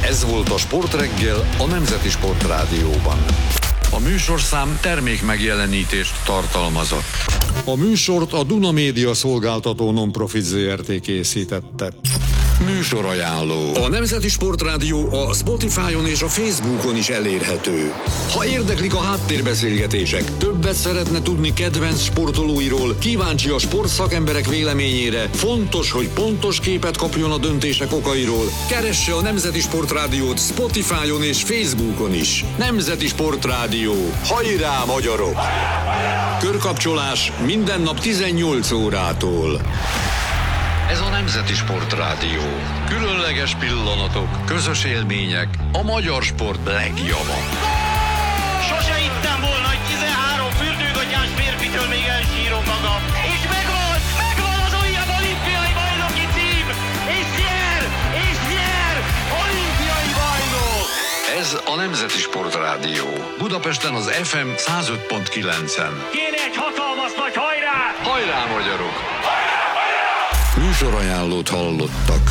Ez volt a Sportreggel a Nemzeti Sportrádióban. A műsorszám termék megjelenítést tartalmazott. A műsort a Duna Média szolgáltató non-profit Zrt. Készítette. Műsorajánló. A Nemzeti Sportrádió a Spotify-on és a Facebookon is elérhető. Ha érdeklik a háttérbeszélgetések, többet szeretne tudni kedvenc sportolóiról, kíváncsi a sportszakemberek véleményére, fontos, hogy pontos képet kapjon a döntések okairól, keresse a Nemzeti Sportrádiót Spotify-on és Facebookon is. Nemzeti Sportrádió. Hajrá, magyarok! Körkapcsolás minden nap 18 órától. Ez a Nemzeti Sportrádió. Különleges pillanatok, közös élmények, a magyar sport legjava. Sose hittem volna, hogy 13 fürdőgatyás férfitől még elsírom magam. És megvan az újabb olimpiai bajnoki cím! És nyer olimpiai bajnok! Ez a Nemzeti Sportrádió. Budapesten az FM 105.9-en. Kéne egy hatalmas nagy hajrá! Hajrá, magyarok! Műsorajánlót hallottak.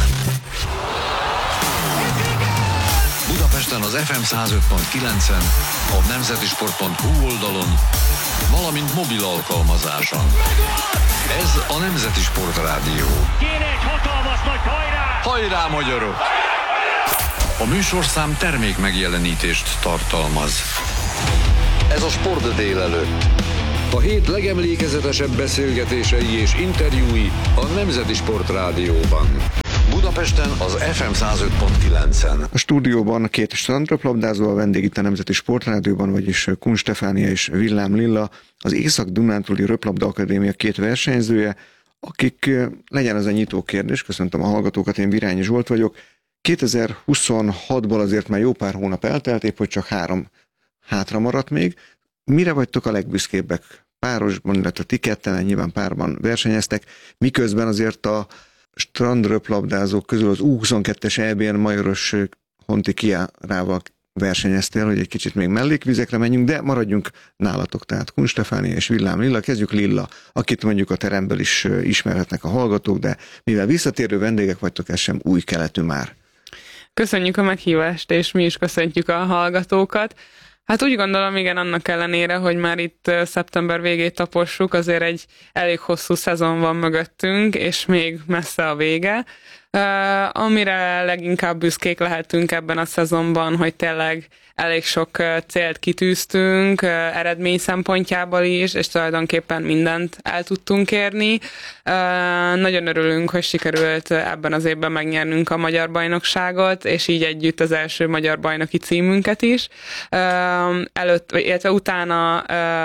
Budapesten az FM 105.9-en, a nemzetisport.hu oldalon, valamint mobil alkalmazáson. Ez a Nemzeti Sportrádió. Kéne egy hatalmas nagy hajrá! Hajrá, magyarok! A műsorszám termék megjelenítést tartalmaz. Ez a Sport délelőtt. A hét legemlékezetesebb beszélgetései és interjúi a Nemzeti Sportrádióban. Budapesten az FM 105.9-en. A stúdióban két strandröplabdázó, a vendég itt a Nemzeti Sportrádióban, vagyis Kun Stefánia és Villám Lilla, az Észak-Dunántúli Röplabda Akadémia két versenyzője, akik, legyen ez a nyitó kérdés, köszöntöm a hallgatókat, én Virányi Zsolt vagyok. 2026-ból azért már jó pár hónap eltelt, épp hogy csak 3 hátra maradt még. Mire vagytok a legbüszkébbek? Párosban, illetve ti ketten, nyilván párban versenyeztek, miközben azért a strandröplabdázók közül az U22-es EB-n Majoros Honti Kiárával versenyeztél, hogy egy kicsit még mellékvizekre menjünk, de maradjunk nálatok, tehát Kun Stefánia és Villám Lilla. Kezdjük Lilla, akit mondjuk a teremből is ismerhetnek a hallgatók, de mivel visszatérő vendégek vagytok, ez sem új keletű már. Köszönjük a meghívást, és mi is köszöntjük a hallgatókat. Hát úgy gondolom, igen, annak ellenére, hogy már itt szeptember végét tapossuk, azért egy elég hosszú szezon van mögöttünk, és még messze a vége. Amire leginkább büszkék lehetünk ebben a szezonban, hogy tényleg elég sok célt kitűztünk, eredmény szempontjából is, és tulajdonképpen mindent el tudtunk érni. Nagyon örülünk, hogy sikerült ebben az évben megnyernünk a magyar bajnokságot, és így együtt az első magyar bajnoki címünket is. Illetve utána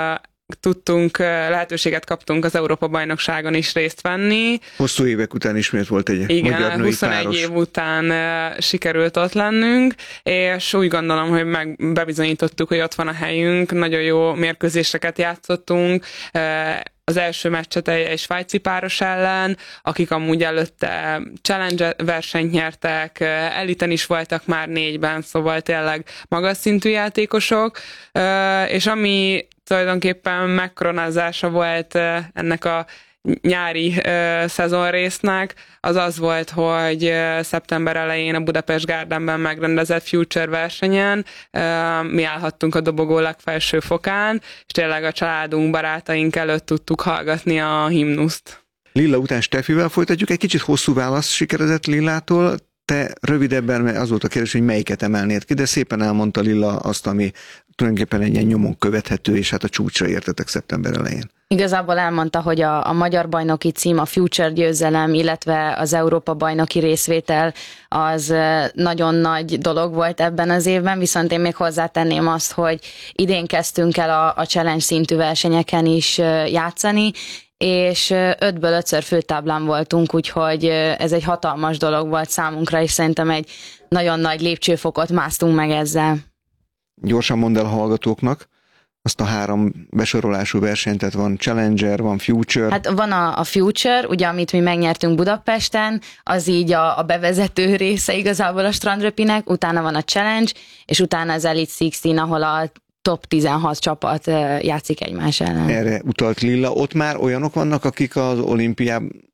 lehetőséget kaptunk az Európa-bajnokságon is részt venni. Hosszú évek után ismét volt egy igen, magyar női 21 páros. év után sikerült ott lennünk, és úgy gondolom, hogy bebizonyítottuk, hogy ott van a helyünk, nagyon jó mérkőzéseket játszottunk, az első meccset egy svájci páros ellen, akik amúgy előtte challenge versenyt nyertek, eliten is voltak már 4-ben, szóval tényleg magas szintű játékosok, és ami tulajdonképpen megkoronázása volt ennek a nyári szezonrésznek, az volt, hogy szeptember elején a Budapest Gardenben megrendezett Future versenyen mi állhattunk a dobogó legfelső fokán, és tényleg a családunk, barátaink előtt tudtuk hallgatni a himnuszt. Lilla után Stefivel folytatjuk, egy kicsit hosszú válasz sikeredett Lillától. Te rövidebben, mert az volt a kérdés, hogy melyiket emelnéd ki, de szépen elmondta Lilla azt, ami tulajdonképpen egy ilyen nyomon követhető, és hát a csúcsra értetek szeptember elején. Igazából elmondta, hogy a magyar bajnoki cím, a Future győzelem, illetve az Európa bajnoki részvétel az nagyon nagy dolog volt ebben az évben, viszont én még hozzátenném azt, hogy idén kezdtünk el a challenge szintű versenyeken is játszani, és 5-ből 5-ször főtáblán voltunk, úgyhogy ez egy hatalmas dolog volt számunkra, és szerintem egy nagyon nagy lépcsőfokot másztunk meg ezzel. Gyorsan mondd el a hallgatóknak azt a 3 besorolású versenyt, tehát van Challenger, van Future. Hát van a Future, ugye, amit mi megnyertünk Budapesten, az így a bevezető része igazából a strandröpinek, utána van a Challenge, és utána az Elite 16, ahol a top 16 csapat játszik egymás ellen. Erre utalt Lilla. Ott már olyanok vannak, akik az olimpián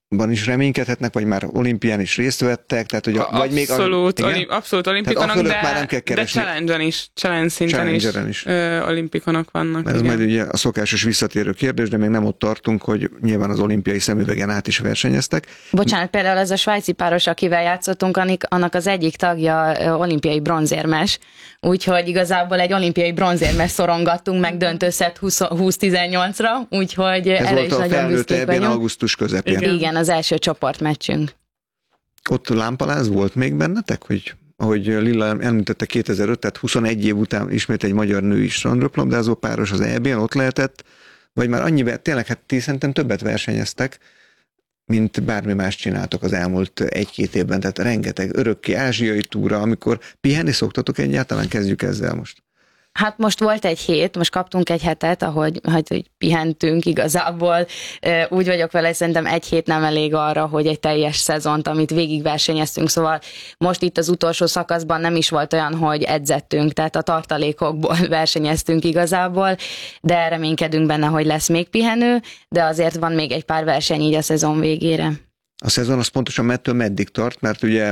is reménykedhetnek, vagy már olimpián is részt vettek, tehát hogy vagy még abszolút olimpikonok, de challenge szinten is olimpikonok vannak. Ez majd ugye a szokásos visszatérő kérdés, de még nem ott tartunk, hogy nyilván az olimpiai szemüvegen át is versenyeztek. Bocsánat, például ez a svájci páros, akivel játszottunk, annak az egyik tagja olimpiai bronzérmes, úgyhogy igazából egy olimpiai bronzérmes szorongattunk meg döntőszett 20-18-ra, úgyhogy ez erre is nagyon büszkék vagyunk. Augusztus közepén. Igen, az első csoportmeccsünk. Ott lámpaláz volt még bennetek, hogy ahogy Lilla említette 2005, tehát 21 év után ismét egy magyar női strandröplabdázó páros az EB-n ott lehetett, vagy már annyivel, tényleg hát ti szerintem többet versenyeztek, mint bármi más csináltok az elmúlt 1-2 évben, tehát rengeteg örökké ázsiai túra, amikor pihenni szoktatok egyáltalán, kezdjük ezzel most. Hát most volt egy hét, most kaptunk egy hetet, ahogy pihentünk igazából. Úgy vagyok vele, szerintem egy hét nem elég arra, hogy egy teljes szezont, amit végigversenyeztünk, szóval most itt az utolsó szakaszban nem is volt olyan, hogy edzettünk, tehát a tartalékokból versenyeztünk igazából, de reménykedünk benne, hogy lesz még pihenő, de azért van még egy pár verseny így a szezon végére. A szezon az pontosan mettől meddig tart, mert ugye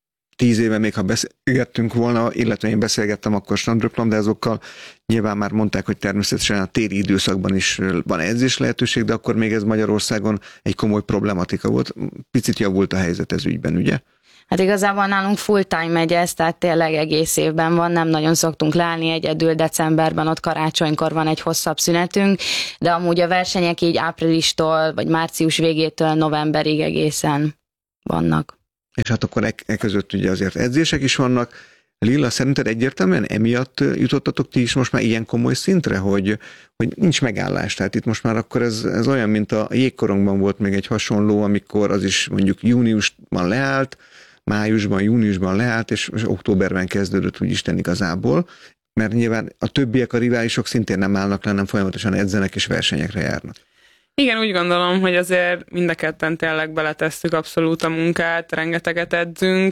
10 éve még ha beszélgettünk volna, illetve én beszélgettem akkor strandröplabdázókkal, nyilván már mondták, hogy természetesen a téli időszakban is van edzés lehetőség, de akkor még ez Magyarországon egy komoly problematika volt. Picit javult a helyzet ez ügyben, ugye? Hát igazából nálunk full-time megy ez, tehát tényleg egész évben van, nem nagyon szoktunk leállni, egyedül decemberben, ott karácsonykor van egy hosszabb szünetünk, de amúgy a versenyek így áprilistól, vagy március végétől novemberig egészen vannak. És hát akkor között ugye azért edzések is vannak. Lilla, szerinted egyértelműen emiatt jutottatok ti is most már ilyen komoly szintre, hogy nincs megállás? Tehát itt most már akkor ez olyan, mint a jégkorongban volt még egy hasonló, amikor az is mondjuk júniusban leállt, májusban, júniusban leállt, és októberben kezdődött úgy Isten igazából, mert nyilván a többiek, a riválisok szintén nem állnak le, hanem folyamatosan edzenek és versenyekre járnak. Igen, úgy gondolom, hogy azért mind a ketten tényleg beletesszük abszolút a munkát, rengeteget edzünk,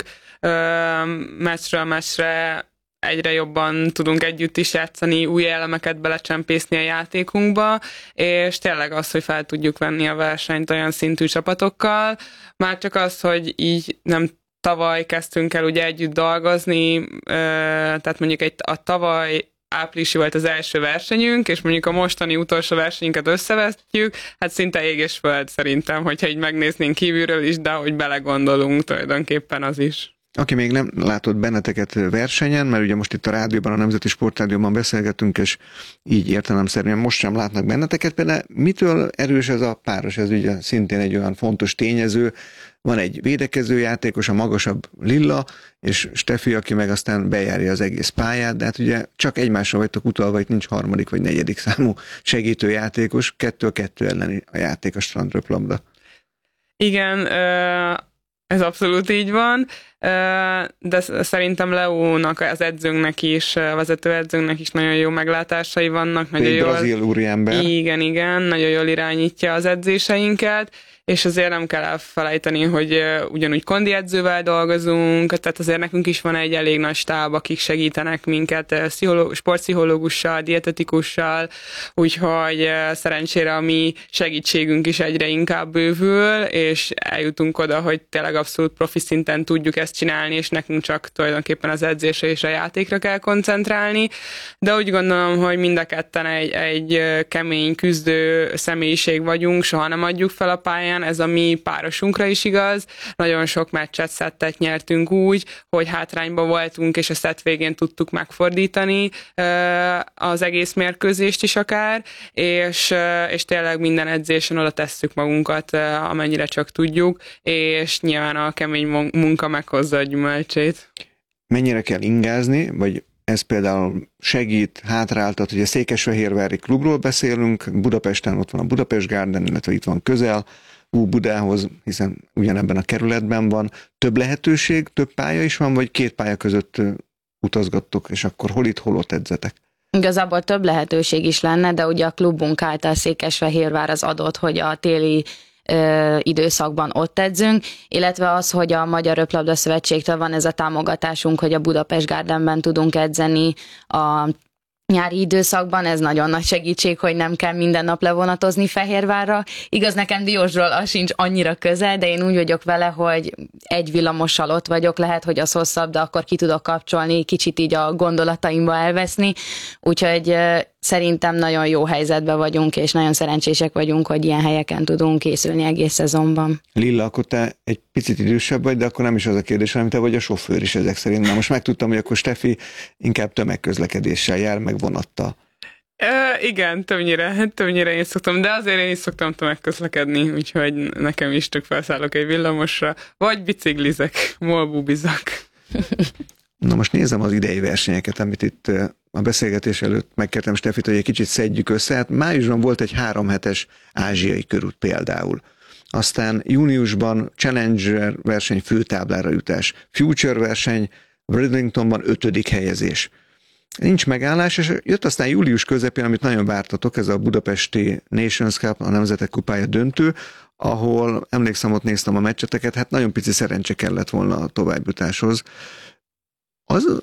meccsről meccsre egyre jobban tudunk együtt is játszani, új elemeket belecsempészni a játékunkba, és tényleg az, hogy fel tudjuk venni a versenyt olyan szintű csapatokkal, már csak az, hogy így nem tavaly kezdtünk el ugye együtt dolgozni, tehát mondjuk a tavaly áprilisi volt az első versenyünk, és mondjuk a mostani utolsó versenyünket összevetjük, hát szinte ég és föld szerintem, hogyha így megnéznénk kívülről is, de hogy belegondolunk tulajdonképpen az is. Aki még nem látott benneteket versenyen, mert ugye most itt a rádióban, a Nemzeti Sportrádióban beszélgetünk, és így értelemszerűen most sem látnak benneteket, például mitől erős ez a páros? Ez ugye szintén egy olyan fontos tényező. Van egy védekező játékos, a magasabb Lilla, és Steffi, aki meg aztán bejárja az egész pályát, de hát ugye csak egymásra vagytok utalva, itt nincs harmadik vagy negyedik számú segítő játékos, 2-2 elleni a játék a strandröplabda. Igen, ez abszolút így van, de szerintem Leónak, az edzőnknek is, vezetőedzőnknek is nagyon jó meglátásai vannak. Egy brazil úriember. Igen, nagyon jól irányítja az edzéseinket, és azért nem kell elfelejteni, hogy ugyanúgy kondi edzővel dolgozunk, tehát azért nekünk is van egy elég nagy stáb, akik segítenek minket sportpszichológussal, dietetikussal, úgyhogy szerencsére a mi segítségünk is egyre inkább bővül, és eljutunk oda, hogy tényleg abszolút profi szinten tudjuk ezt csinálni, és nekünk csak tulajdonképpen az edzésre és a játékra kell koncentrálni, de úgy gondolom, hogy mind a ketten egy kemény, küzdő személyiség vagyunk, soha nem adjuk fel a pályán, ez a mi párosunkra is igaz. Nagyon sok meccset, szettet nyertünk úgy, hogy hátrányban voltunk, és a szett végén tudtuk megfordítani az egész mérkőzést is akár, és tényleg minden edzésen oda tesszük magunkat, amennyire csak tudjuk, és nyilván a kemény munka meghozza a gyümölcsét. Mennyire kell ingázni, vagy ez például segít, hátráltat, hogy a Székesfehérvári klubról beszélünk, Budapesten ott van a Budapest Garden, illetve itt van közel, Budához, hiszen ugyanebben a kerületben van. Több lehetőség, több pálya is van, vagy két pálya között utazgattok, és akkor hol itt, hol ott edzetek? Igazából több lehetőség is lenne, de ugye a klubunk által Székesfehérvár az adott, hogy a téli időszakban ott edzünk, illetve az, hogy a Magyar Röplabda Szövetségtől van ez a támogatásunk, hogy a Budapest Gardenben tudunk edzeni a nyári időszakban, ez nagyon nagy segítség, hogy nem kell minden nap levonatozni Fehérvárra. Igaz, nekem Diósról az sincs annyira közel, de én úgy vagyok vele, hogy egy villamossal ott vagyok, lehet, hogy az hosszabb, de akkor ki tudok kapcsolni, kicsit így a gondolataimba elveszni, úgyhogy szerintem nagyon jó helyzetben vagyunk, és nagyon szerencsések vagyunk, hogy ilyen helyeken tudunk készülni egész szezonban. Lilla, akkor te egy picit idősebb vagy, de akkor nem is az a kérdés, hanem te vagy a sofőr is ezek szerint. Na most megtudtam, hogy akkor Steffi inkább tömegközlekedéssel jár, meg vonattal. Igen, többnyire én szoktam, de azért én is szoktam tömegközlekedni, úgyhogy nekem is tök felszállok egy villamosra, vagy biciklizek, molbúbizak. Na most nézem az idei versenyeket, amit itt a beszélgetés előtt megkértem Steffit, hogy egy kicsit szedjük össze. Hát májusban volt egy 3 hetes ázsiai körút például. Aztán júniusban Challenger verseny főtáblára jutás, Future verseny Bridlingtonban 5. helyezés. Nincs megállás, és jött aztán július közepén, amit nagyon vártatok, ez a budapesti Nations Cup, a Nemzetek Kupája döntő, ahol emlékszem, ott néztem a meccseteket, hát nagyon pici szerencse kellett volna a továbbjutáshoz. Az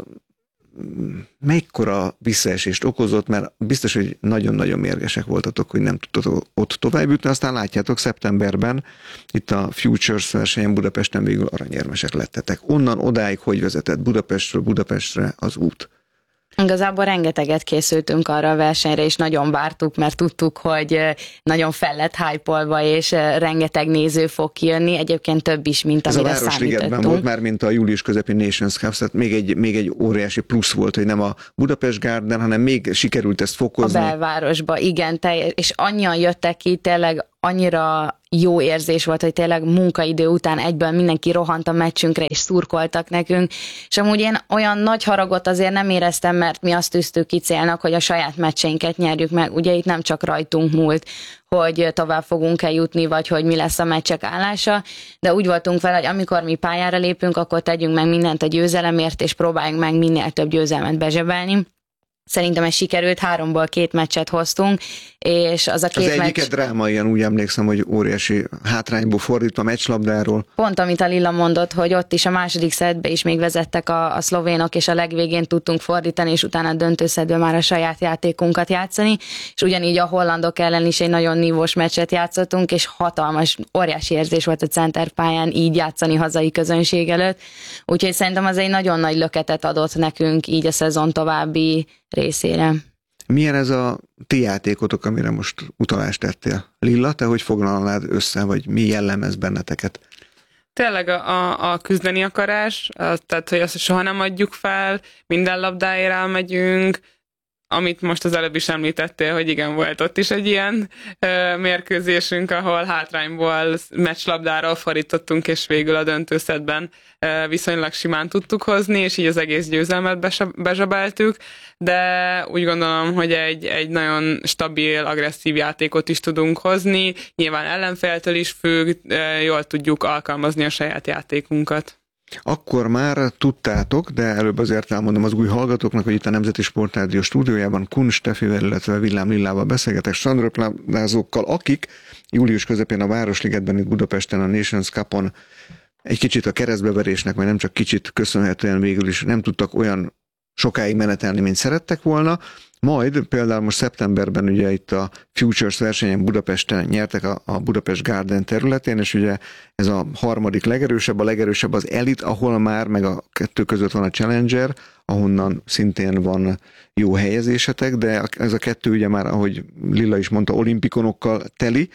mekkora visszaesést okozott, mert biztos, hogy nagyon-nagyon mérgesek voltatok, hogy nem tudtatok ott tovább jutni, aztán látjátok szeptemberben, itt a Futures versenyen Budapesten végül aranyérmesek lettetek. Onnan odáig hogy vezetett Budapestről Budapestre az út? Igazából rengeteget készültünk arra a versenyre, és nagyon vártuk, mert tudtuk, hogy nagyon fel lett hype-olva, és rengeteg néző fog kijönni, egyébként több is, mint amire számítottunk. Ez a Városligetben volt már, mint a július közepén Nations Cup, tehát még egy óriási plusz volt, hogy nem a Budapest Garden, hanem még sikerült ezt fokozni. A belvárosba, igen, és annyian jöttek ki, tényleg annyira jó érzés volt, hogy tényleg munkaidő után egyből mindenki rohant a meccsünkre, és szurkoltak nekünk, és amúgy én olyan nagy haragot azért nem éreztem, mert mi azt tűztük ki célnak, hogy a saját meccseinket nyerjük meg. Ugye itt nem csak rajtunk múlt, hogy tovább fogunk-e jutni, vagy hogy mi lesz a meccsek állása, de úgy voltunk vele, hogy amikor mi pályára lépünk, akkor tegyünk meg mindent a győzelemért, és próbáljunk meg minél több győzelmet bezsebelni. Szerintem ez sikerült, 3-ból 2 meccset hoztunk, és az a 2 meccs... Az egyiket drámaian, úgy emlékszem, hogy óriási hátrányból fordítva meccslabdáról. Pont, amit a Lilla mondott, hogy ott is a második szettbe is még vezettek a szlovénok, és a legvégén tudtunk fordítani, és utána a döntőszettből már a saját játékunkat játszani, és ugyanígy a hollandok ellen is egy nagyon nívós meccset játszottunk, és hatalmas, óriási érzés volt a centerpályán így játszani hazai közönség előtt, úgyhogy szerintem az egy nagyon nagy löketet adott nekünk így a szezon további részére. Milyen ez a ti játékotok, amire most utalást tettél? Lilla, te hogy foglalnád össze, vagy mi jellemez benneteket? Tényleg a küzdeni akarás, tehát hogy azt soha nem adjuk fel, minden labdáért elmegyünk, amit most az előbb is említettél, hogy igen, volt ott is egy ilyen mérkőzésünk, ahol hátrányból meccslabdáról fordítottunk, és végül a döntőszettben viszonylag simán tudtuk hozni, és így az egész győzelmet bezsebeltük, de úgy gondolom, hogy egy nagyon stabil, agresszív játékot is tudunk hozni, nyilván ellenféltől is függ, jól tudjuk alkalmazni a saját játékunkat. Akkor már tudtátok, de előbb azért elmondom az új hallgatóknak, hogy itt a Nemzeti Sportrádió stúdiójában Kun Steffivel, illetve Villám Lillával beszélgetek strandröplázókkal, akik július közepén a Városligetben, itt Budapesten a Nations Cupon egy kicsit a keresztbeverésnek, vagy nem csak kicsit köszönhetően végül is nem tudtak olyan sokáig menetelni, mint szerettek volna. Majd például most szeptemberben ugye itt a Futures versenyen Budapesten nyertek a Budapest Garden területén, és ugye ez a harmadik legerősebb, a legerősebb az Elite, ahol már meg a 2 között van a Challenger, ahonnan szintén van jó helyezésetek, de ez a 2 ugye már, ahogy Lilla is mondta, olimpikonokkal teli.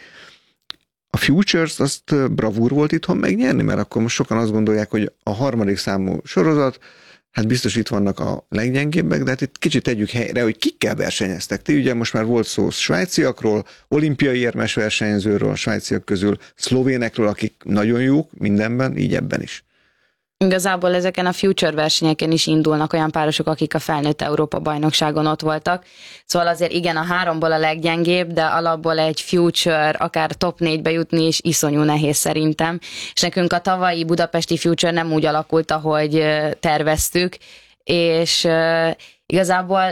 A Futures azt bravúr volt itthon megnyerni, mert akkor most sokan azt gondolják, hogy a harmadik számú sorozat, hát biztos itt vannak a leggyengébbek, de hát itt kicsit tegyük helyre, hogy kikkel versenyeztek. Ti ugye most már volt szó svájciakról, olimpiai érmes versenyzőről, a svájciak közül szlovénekről, akik nagyon jók mindenben, így ebben is. Igazából ezeken a Future versenyeken is indulnak olyan párosok, akik a felnőtt Európa-bajnokságon ott voltak. Szóval azért igen, a 3-ból a leggyengébb, de alapból egy Future, akár top 4-be jutni is iszonyú nehéz szerintem. És nekünk a tavalyi budapesti Future nem úgy alakult, ahogy terveztük, és igazából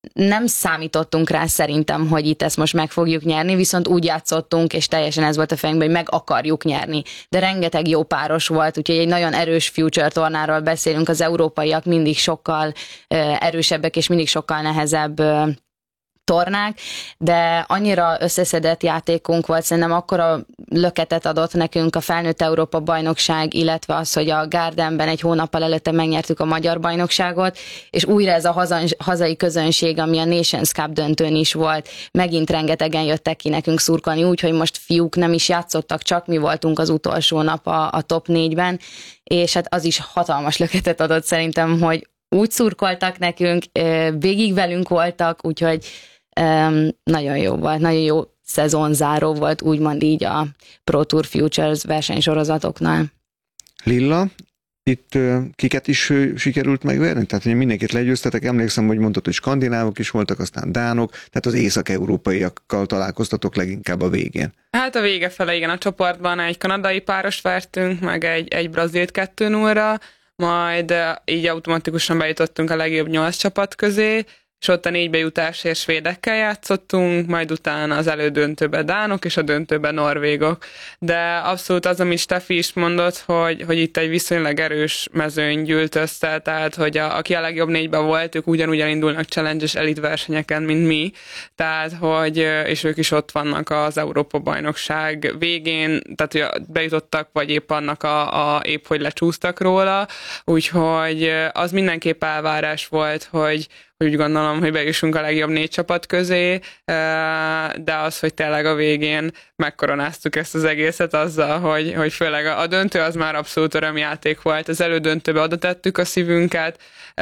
nem számítottunk rá szerintem, hogy itt ezt most meg fogjuk nyerni, viszont úgy játszottunk, és teljesen ez volt a fejünkben, hogy meg akarjuk nyerni. De rengeteg jó páros volt, úgyhogy egy nagyon erős future tornáról beszélünk, az európaiak mindig sokkal erősebbek, és mindig sokkal nehezebb tornák, de annyira összeszedett játékunk volt, szerintem akkora löketet adott nekünk a felnőtt Európa bajnokság, illetve az, hogy a Gardenben egy hónappal előtte megnyertük a magyar bajnokságot, és újra ez a hazai közönség, ami a Nations Cup döntőn is volt, megint rengetegen jöttek ki nekünk szurkolni, úgyhogy most fiúk nem is játszottak, csak mi voltunk az utolsó nap a top 4-ben, és hát az is hatalmas löketet adott szerintem, hogy úgy szurkoltak nekünk, végig velünk voltak, úgyhogy nagyon jó volt, nagyon jó szezonzáró volt, úgymond így a Pro Tour Futures versenysorozatoknál. Lilla, itt kiket is sikerült megverni? Tehát hogy mindenkit legyőztetek, emlékszem, hogy mondtad, hogy skandinávok is voltak, aztán dánok, tehát az észak-európaiakkal találkoztatok leginkább a végén. Hát a vége fele, igen, a csoportban egy kanadai páros vertünk, meg egy brazilt 2-0-ra, majd így automatikusan bejutottunk a legjobb 8 csapat közé, és ott a 4 bejutásért svédekkel játszottunk, majd utána az elődöntőben dánok, és a döntőben norvégok. De abszolút az, amit Steffi is mondott, hogy itt egy viszonylag erős mezőny gyűlt össze, tehát hogy aki a legjobb 4-ben volt, ők ugyanúgy elindulnak challenge-es elit versenyeken, mint mi, tehát hogy, és ők is ott vannak az Európa-bajnokság végén, tehát hogy bejutottak, vagy épp annak épp, hogy lecsúsztak róla, úgyhogy az mindenképp elvárás volt, hogy úgy gondolom, hogy bejussunk a legjobb 4 csapat közé, de az, hogy tényleg a végén megkoronáztuk ezt az egészet azzal, hogy főleg a döntő az már abszolút örömjáték volt. Az elődöntőbe oda tettük a szívünket,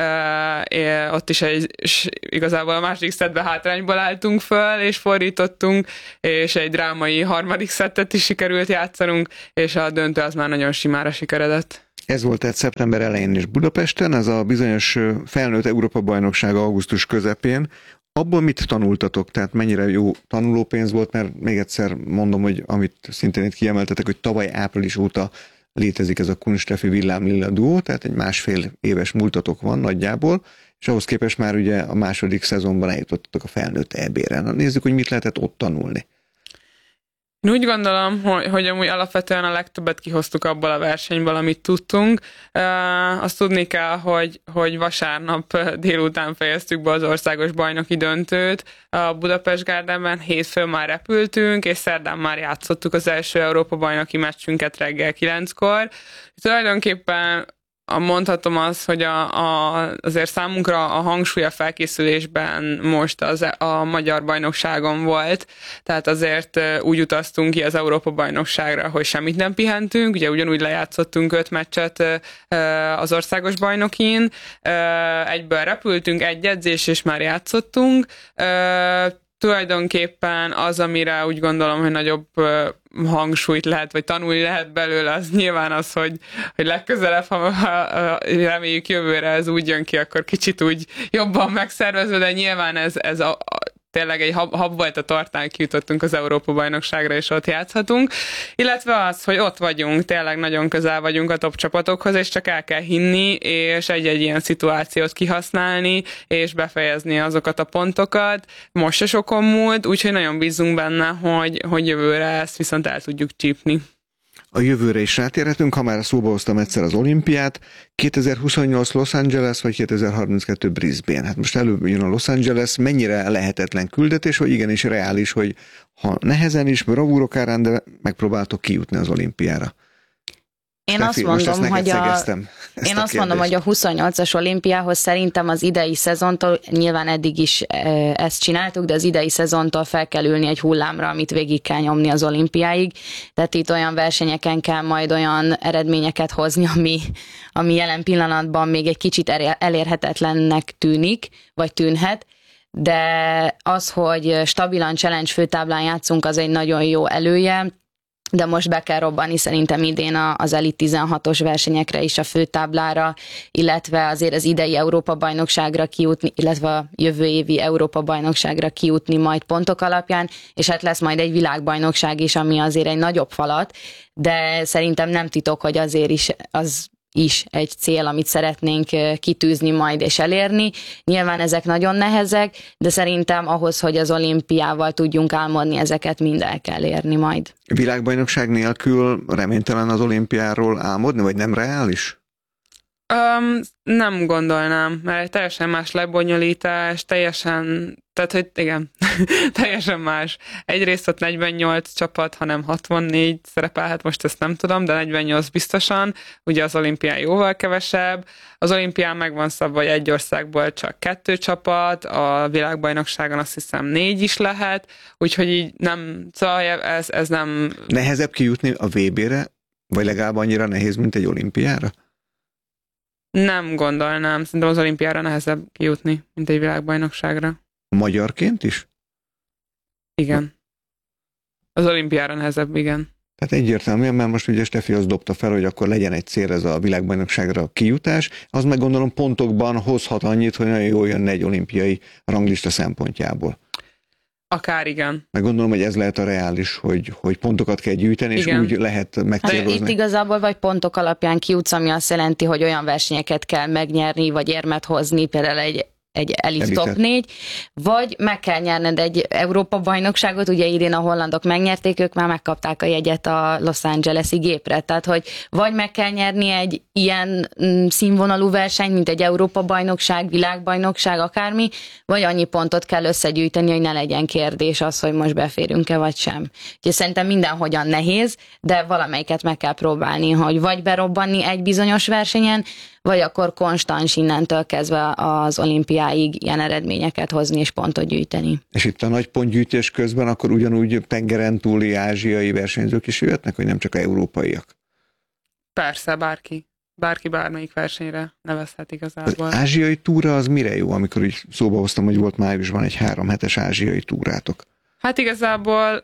ott is igazából a második szettben hátrányból álltunk föl, és fordítottunk, és egy drámai harmadik szettet is sikerült játszanunk, és a döntő az már nagyon simára sikeredett. Ez volt tehát szeptember elején is Budapesten, ez a bizonyos felnőtt Európa-bajnokság augusztus közepén. Abból mit tanultatok? Tehát mennyire jó tanulópénz volt, mert még egyszer mondom, hogy amit szintén itt kiemeltetek, hogy tavaly április óta létezik ez a Kun Steffi Villám Lilla duó, tehát egy 1,5 éves múltatok van nagyjából, és ahhoz képest már ugye a második szezonban eljutottatok a felnőtt EB-re. Na, nézzük, hogy mit lehetett ott tanulni. Én úgy gondolom, hogy amúgy alapvetően a legtöbbet kihoztuk abból a versenyből, amit tudtunk. Azt tudni kell, hogy vasárnap délután fejeztük be az országos bajnoki döntőt a Budapest Gardenben, hétfőn már repültünk, és szerdán már játszottuk az első Európa-bajnoki meccsünket reggel 9-kor. Tulajdonképpen mondhatom azt, hogy azért számunkra a hangsúly a felkészülésben most a magyar bajnokságon volt, tehát azért úgy utaztunk ki az Európa-bajnokságra, hogy semmit nem pihentünk, ugye ugyanúgy lejátszottunk 5 meccset az országos bajnokin, egyből repültünk, egy edzés, és már játszottunk. Tulajdonképpen az, amire úgy gondolom, hogy nagyobb hangsúlyt lehet, vagy tanulni lehet belőle, az nyilván az, hogy legközelebb, ha reméljük jövőre ez úgy jön ki, akkor kicsit úgy jobban megszervezve, de nyilván ez tényleg egy hab volt a tortán, kijutottunk az Európa-bajnokságra, és ott játszhatunk. Illetve az, hogy ott vagyunk, tényleg nagyon közel vagyunk a top csapatokhoz, és csak el kell hinni, és egy-egy ilyen szituációt kihasználni, és befejezni azokat a pontokat. Most se sokon múlt, úgyhogy nagyon bízunk benne, hogy jövőre ezt viszont el tudjuk csípni. A jövőre is rátérhetünk, ha már szóba hoztam egyszer az olimpiát. 2028 Los Angeles, vagy 2032 Brisbane? Hát most előbb jön a Los Angeles, mennyire lehetetlen küldetés, vagy igenis reális, hogy ha nehezen is, bravúrok árán, de megpróbáltok kijutni az olimpiára? Én azt mondom, hogy a 28-as olimpiához szerintem az idei szezontól, nyilván eddig is ezt csináltuk, de az idei szezontól fel kell ülni egy hullámra, amit végig kell nyomni az olimpiáig. Tehát itt olyan versenyeken kell majd olyan eredményeket hozni, ami jelen pillanatban még egy kicsit elérhetetlennek tűnik, vagy tűnhet. De az, hogy stabilan challenge főtáblán játszunk, az egy nagyon jó elője, de most be kell robbani szerintem idén az Elit 16-os versenyekre is a főtáblára, illetve azért az idei Európa-bajnokságra kijutni, illetve a jövő évi Európa-bajnokságra kijutni majd pontok alapján, és hát lesz majd egy világbajnokság is, ami azért egy nagyobb falat, de szerintem nem titok, hogy azért is az is egy cél, amit szeretnénk kitűzni majd és elérni. Nyilván ezek nagyon nehezek, de szerintem ahhoz, hogy az olimpiával tudjunk álmodni, ezeket mind el kell érni majd. Világbajnokság nélkül reménytelen az olimpiáról álmodni, vagy nem reális? Nem gondolnám, mert egy teljesen más lebonyolítás, tehát hogy igen, teljesen más. Egyrészt ott 48 csapat, hanem 64 szerepelhet, most ezt nem tudom, de 48 biztosan, ugye az olimpián jóval kevesebb. Az olimpián meg van szabva, hogy egy országból csak 2 csapat, a világbajnokságon azt hiszem 4 is lehet, úgyhogy így nem, szóval ez nem... Nehezebb kijutni a VB-re, vagy legalább annyira nehéz, mint egy olimpiára? Nem gondolnám. Szerintem az olimpiára nehezebb kijutni, mint egy világbajnokságra. Magyarként is? Igen. Az olimpiára nehezebb, igen. Tehát egyértelműen, mert most ugye Steffi azt dobta fel, hogy akkor legyen egy cél ez a világbajnokságra a kijutás, az meg gondolom pontokban hozhat annyit, hogy nagyon jól jönne egy olimpiai ranglista szempontjából. Akár igen. Meg gondolom, hogy ez lehet a reális, hogy pontokat kell gyűjteni, igen. És úgy lehet megcélozni. Itt igazából vagy pontok alapján kijutsz, ami azt jelenti, hogy olyan versenyeket kell megnyerni, vagy érmet hozni, például egy elit top 4, vagy meg kell nyerned egy Európa-bajnokságot, ugye idén a hollandok megnyerték, ők már megkapták a jegyet a Los Angeles-i gépre, tehát hogy vagy meg kell nyerni egy ilyen színvonalú versenyt, mint egy Európa-bajnokság, világbajnokság, akármi, vagy annyi pontot kell összegyűjteni, hogy ne legyen kérdés az, hogy most beférünk-e vagy sem. Úgyhogy szerintem mindenhogyan nehéz, de valamelyiket meg kell próbálni, hogy vagy berobbanni egy bizonyos versenyen, vagy akkor konstans innentől kezdve az olimpiáig ilyen eredményeket hozni és pontot gyűjteni. És itt a nagy pontgyűjtés közben akkor ugyanúgy tengeren túli ázsiai versenyzők is jöhetnek, vagy nem csak európaiak? Persze, bárki bármelyik versenyre nevezhet igazából. Az ázsiai túra az mire jó, amikor úgy szóba hoztam, hogy volt májusban egy 3 hetes ázsiai túrátok? Hát igazából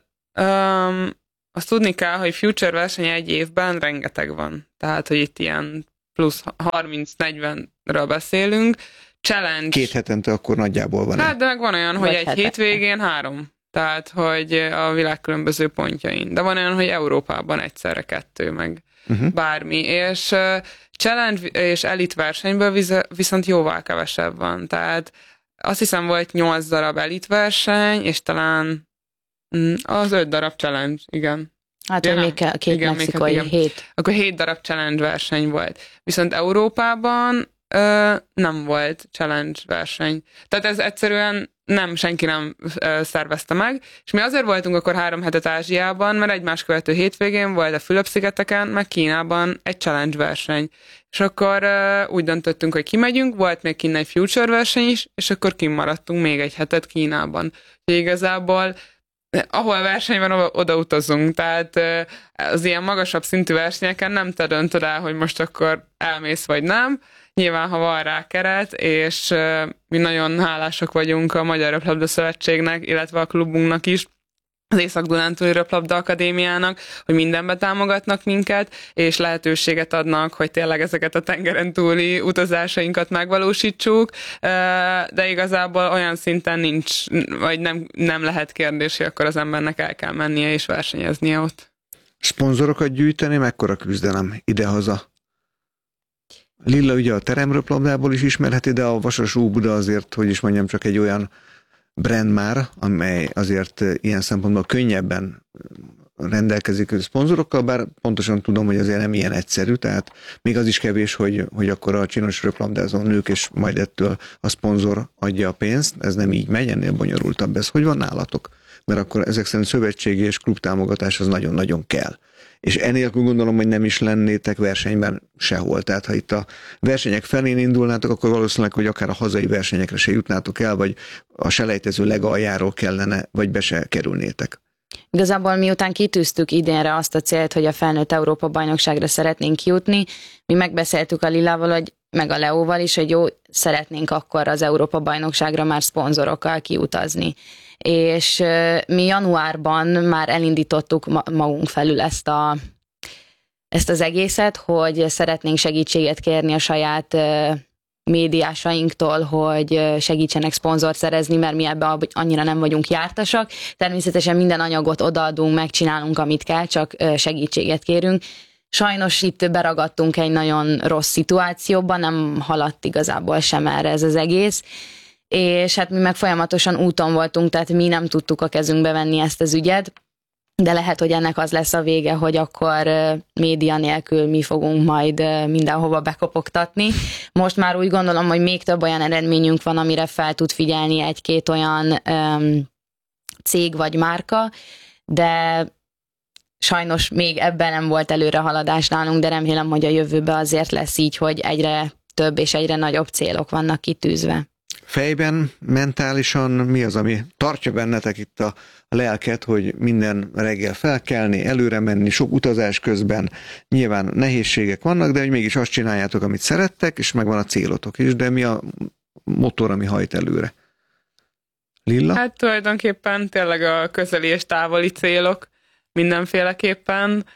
azt tudni kell, hogy future verseny egy évben rengeteg van. Tehát, hogy itt ilyen plusz 30-40-ről beszélünk. Challenge. 2 hetente akkor nagyjából van. Hát, de meg van olyan, hogy egy hétvégén 3. Tehát, hogy a világ különböző pontjain. De van olyan, hogy Európában egyszerre 2, meg bármi. És challenge és elit versenyből viszont jóval kevesebb van. Tehát azt hiszem volt 8 darab elit verseny, és talán az 5 darab challenge, igen. Hát, hogy még két mexikai 7. Akkor 7 darab challenge verseny volt. Viszont Európában nem volt challenge verseny. Tehát ez egyszerűen senki nem szervezte meg, és mi azért voltunk akkor 3 hetet Ázsiában, mert egymás követő hétvégén volt a Fülöp-szigeteken, meg Kínában egy challenge verseny. És akkor úgy döntöttünk, hogy kimegyünk, volt még kinn egy future verseny is, és akkor kimaradtunk még egy hetet Kínában. Úgyhogy igazából ahol verseny van, oda utazunk, tehát az ilyen magasabb szintű versenyeken nem te döntöd el, hogy most akkor elmész vagy nem. Nyilván, ha van rá keret, és mi nagyon hálásak vagyunk a Magyar Röplabda Szövetségnek, illetve a klubunknak is, az Észak-Dunántúli Röplabda Akadémiának, hogy mindenbe támogatnak minket, és lehetőséget adnak, hogy tényleg ezeket a tengeren túli utazásainkat megvalósítsuk, de igazából olyan szinten nincs, vagy nem lehet kérdés, hogy akkor az embernek el kell mennie és versenyeznie ott. Szponzorokat gyűjteni, mekkora küzdelem idehaza? Lilla ugye a teremröplabdából is ismerheti, de a Vasas Óbuda azért, hogy is mondjam, csak egy olyan brand már, amely azért ilyen szempontból könnyebben rendelkezik a szponzorokkal, bár pontosan tudom, hogy azért nem ilyen egyszerű, tehát még az is kevés, hogy akkor a csinos röplabdázó nők, és majd ettől a szponzor adja a pénzt, ez nem így megy, ennél bonyolultabb ez. Hogy van nálatok? Mert akkor ezek szerint szövetségi és klubtámogatás az nagyon-nagyon kell. És enélkül gondolom, hogy nem is lennétek versenyben sehol. Tehát ha itt a versenyek felén indulnátok, akkor valószínűleg, hogy akár a hazai versenyekre se jutnátok el, vagy a selejtező legaljáról kellene, vagy be se kerülnétek. Igazából miután kitűztük idénre azt a célt, hogy a felnőtt Európa-bajnokságra szeretnénk jutni, mi megbeszéltük a Lilával, hogy meg a Leóval is, hogy jó, szeretnénk akkor az Európa-bajnokságra már szponzorokkal kiutazni. És mi januárban már elindítottuk magunk felül ezt az egészet, hogy szeretnénk segítséget kérni a saját médiásainktól, hogy segítsenek szponzort szerezni, mert mi ebben annyira nem vagyunk jártasak. Természetesen minden anyagot odaadunk, megcsinálunk, amit kell, csak segítséget kérünk. sajnos itt beragadtunk egy nagyon rossz szituációba, nem haladt igazából sem erre ez az egész, és hát mi meg folyamatosan úton voltunk, tehát mi nem tudtuk a kezünkbe venni ezt az ügyet, de lehet, hogy ennek az lesz a vége, hogy akkor média nélkül mi fogunk majd mindenhova bekopogtatni. Most már úgy gondolom, hogy még több olyan eredményünk van, amire fel tud figyelni egy-két olyan cég vagy márka, de sajnos még ebben nem volt előrehaladás nálunk, de remélem, hogy a jövőben azért lesz így, hogy egyre több és egyre nagyobb célok vannak kitűzve. Fejben, mentálisan mi az, ami tartja bennetek itt a lelket, hogy minden reggel felkelni, előre menni, sok utazás közben, nyilván nehézségek vannak, de hogy mégis azt csináljátok, amit szerettek, és megvan a célotok is, de mi a motor, ami hajt előre? Lilla? Hát tulajdonképpen tényleg a közeli és távoli célok mindenféleképpen,